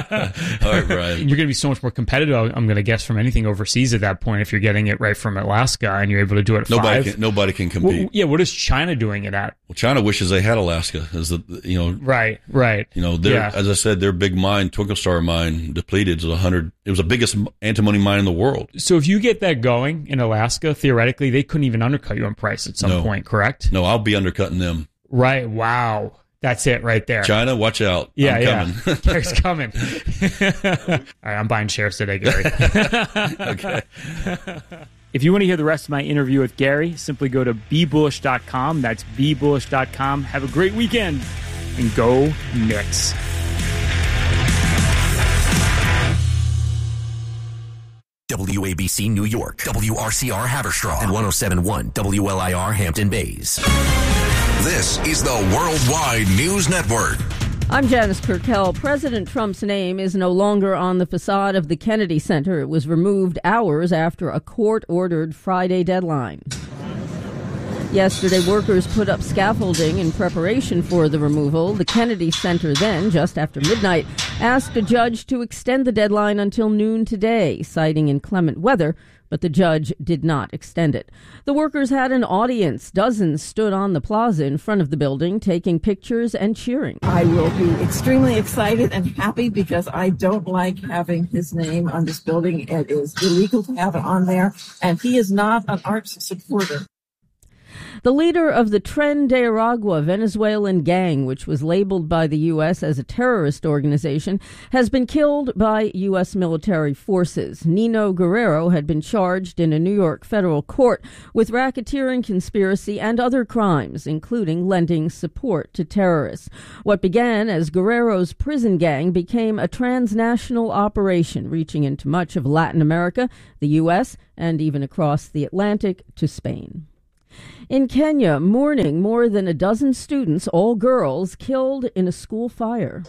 All right, Brian. You're going to be so much more competitive, I'm going to guess, from anything overseas at that point if you're getting it right from Alaska and you're able to do it at nobody five. Can, nobody can compete. Well, yeah, what is China doing it at? Well, China wishes they had Alaska. As the you know, right, right. You know, their yeah. as I said, their big mine, Twinkle Star mine, depleted. It was a hundred. It was the biggest antimony mine in the world. So if you get that going in Alaska, theoretically, they couldn't even undercut you on price at some no. point, correct? No, I'll be undercutting them. Right. Wow. That's it right there. China, watch out. Yeah, I'm yeah. coming. Gary's coming. All right, I'm buying shares today, Gary. Okay. If you want to hear the rest of my interview with Gary, simply go to be bullish dot com. That's be bullish dot com. Have a great weekend and go Knicks. W A B C New York, W R C R Haverstraw, and one oh seven point one W L I R Hampton Bays. This is the Worldwide News Network. I'm Janice Kurkel. President Trump's name is no longer on the facade of the Kennedy Center. It was removed hours after a court-ordered Friday deadline. Yesterday, workers put up scaffolding in preparation for the removal. The Kennedy Center then, just after midnight, asked a judge to extend the deadline until noon today, citing inclement weather, but the judge did not extend it. The workers had an audience. Dozens stood on the plaza in front of the building, taking pictures and cheering. I will be extremely excited and happy because I don't like having his name on this building. It is illegal to have it on there, and he is not an arts supporter. The leader of the Tren de Aragua Venezuelan gang, which was labeled by the U S as a terrorist organization, has been killed by U S military forces. Nino Guerrero had been charged in a New York federal court with racketeering, conspiracy, and other crimes, including lending support to terrorists. What began as Guerrero's prison gang became a transnational operation, reaching into much of Latin America, the U S, and even across the Atlantic to Spain. In Kenya, mourning more than a dozen students, all girls, killed in a school fire.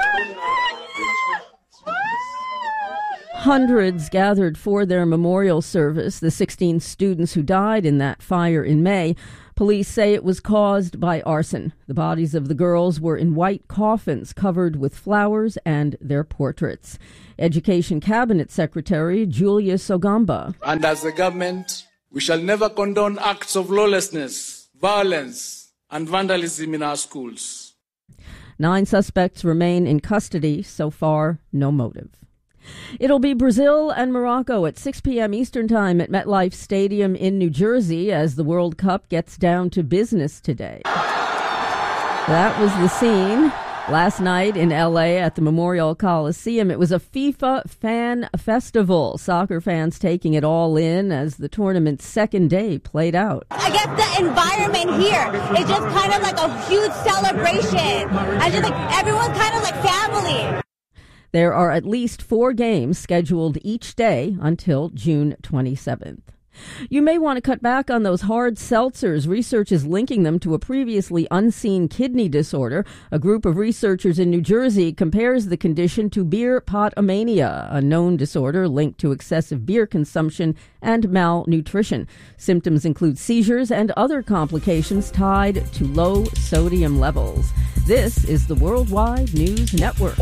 Hundreds gathered for their memorial service, the sixteen students who died in that fire in May. Police say it was caused by arson. The bodies of the girls were in white coffins covered with flowers and their portraits. Education Cabinet Secretary Julius Ogamba. And as a government, we shall never condone acts of lawlessness, violence, and vandalism in our schools. Nine suspects remain in custody. So far, no motive. It'll be Brazil and Morocco at six p.m. Eastern Time at MetLife Stadium in New Jersey as the World Cup gets down to business today. That was the scene last night in L A at the Memorial Coliseum. It was a FIFA fan festival, soccer fans taking it all in as the tournament's second day played out. I guess the environment here is just kind of like a huge celebration. I just like everyone's kind of like family. There are at least four games scheduled each day until June twenty-seventh. You may want to cut back on those hard seltzers. Research is linking them to a previously unseen kidney disorder. A group of researchers in New Jersey compares the condition to beer potomania, a known disorder linked to excessive beer consumption and malnutrition. Symptoms include seizures and other complications tied to low sodium levels. This is the Worldwide News Network.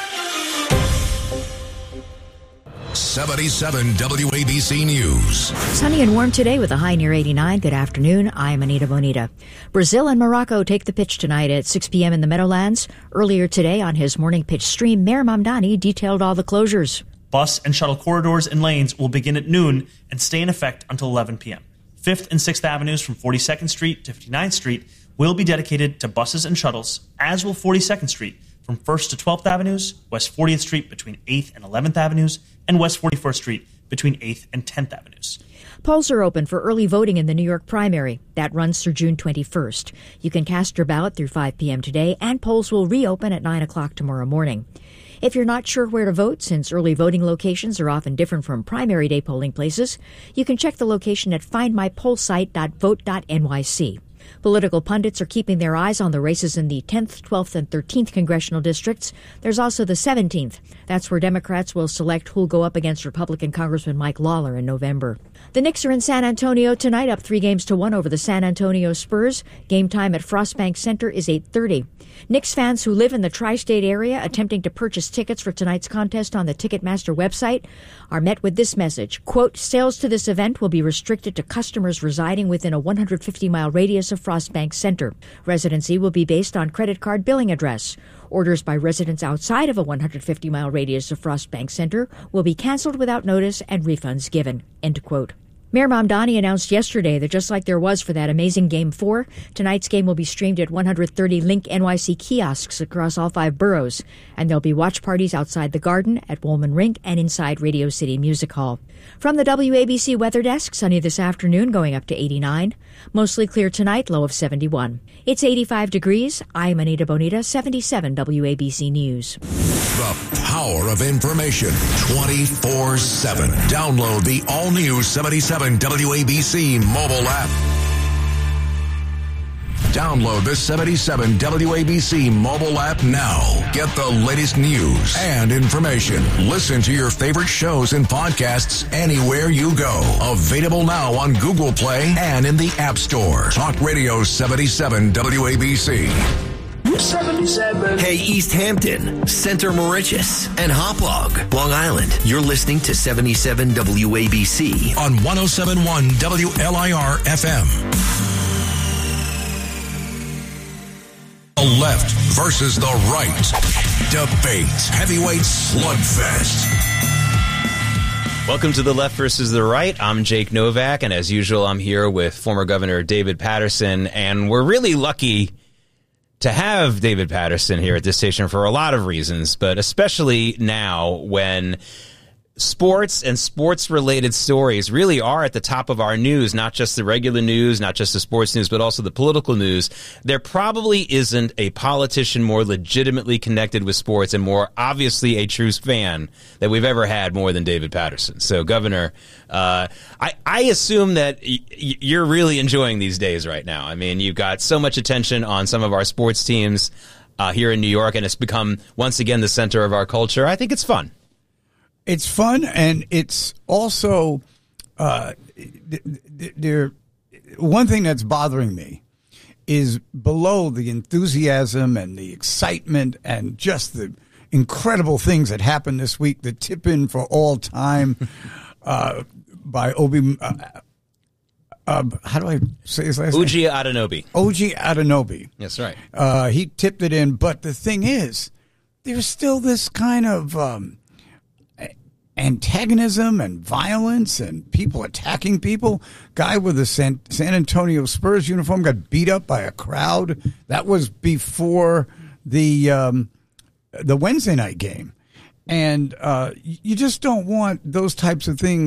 seventy-seven W A B C News. Sunny and warm today with a high near eighty-nine. Good afternoon. I'm Anita Bonita. Brazil and Morocco take the pitch tonight at six p.m. in the Meadowlands. Earlier today on his morning pitch stream, Mayor Mamdani detailed all the closures. Bus and shuttle corridors and lanes will begin at noon and stay in effect until eleven p.m. fifth and sixth Avenues from forty-second Street to fifty-ninth Street will be dedicated to buses and shuttles, as will forty-second Street from first to twelfth Avenues, West fortieth Street between eighth and eleventh Avenues, and West forty-first Street between eighth and tenth Avenues. Polls are open for early voting in the New York primary. That runs through June twenty-first. You can cast your ballot through five p.m. today, and polls will reopen at nine o'clock tomorrow morning. If you're not sure where to vote, since early voting locations are often different from primary day polling places, you can check the location at find my poll site dot vote dot N Y C. Political pundits are keeping their eyes on the races in the tenth, twelfth, and thirteenth congressional districts. There's also the seventeenth. That's where Democrats will select who'll go up against Republican Congressman Mike Lawler in November. The Knicks are in San Antonio tonight, up three games to one over the San Antonio Spurs. Game time at Frostbank Center is eight thirty. Knicks fans who live in the tri-state area attempting to purchase tickets for tonight's contest on the Ticketmaster website are met with this message. Quote, sales to this event will be restricted to customers residing within a one hundred fifty mile radius of Frostbank Center. Residency will be based on credit card billing address. Orders by residents outside of a one hundred fifty mile radius of Frostbank Center will be canceled without notice and refunds given. End quote. Mayor Mamdani announced yesterday that just like there was for that amazing Game four, tonight's game will be streamed at one hundred thirty Link N Y C kiosks across all five boroughs, and there'll be watch parties outside the Garden, at Woolman Rink, and inside Radio City Music Hall. From the W A B C Weather Desk, sunny this afternoon, going up to eighty-nine. Mostly clear tonight, low of seventy-one. It's eighty-five degrees. I'm Anita Bonita, seventy-seven W A B C News. The power of information twenty-four seven. Download the all-new seventy-seven W A B C mobile app. Download the seventy-seven W A B C mobile app now. Get the latest news and information. Listen to your favorite shows and podcasts anywhere you go. Available now on Google Play and in the App Store. Talk Radio seventy-seven W A B C. seventy-seven. Hey, East Hampton, Center Moriches, and Hauppauge, Long Island. You're listening to seventy-seven W A B C on one oh seven point one W L I R F M. The left versus the right. Debate. Heavyweight slugfest. Welcome to the left versus the right. I'm Jake Novak, and as usual, I'm here with former Governor David Paterson, and we're really lucky to have David Paterson here at this station for a lot of reasons, but especially now when sports and sports-related stories really are at the top of our news, not just the regular news, not just the sports news, but also the political news. There probably isn't a politician more legitimately connected with sports and more obviously a true fan that we've ever had more than David Paterson. So, Governor, uh, I, I assume that y- you're really enjoying these days right now. I mean, you've got so much attention on some of our sports teams uh, here in New York, and it's become, once again, the center of our culture. I think it's fun. It's fun, and it's also uh, there. one thing that's bothering me is below the enthusiasm and the excitement and just the incredible things that happened this week, the tip in for all time uh, by Obi. Uh, uh, how do I say his last Uji name? Adenobi. Oji Adenobi. That's right. Uh, he tipped it in, but the thing is, there's still this kind of um, antagonism and violence and people attacking people. Guy with a San, San Antonio Spurs uniform got beat up by a crowd. That was before the um, the Wednesday night game. And uh, you just don't want those types of things